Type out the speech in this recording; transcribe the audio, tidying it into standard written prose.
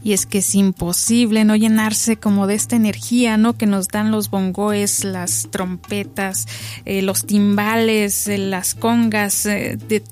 Y es que es imposible no llenarse como de esta energía, ¿no? Que nos dan los bongoes, las trompetas, los timbales, las congas, de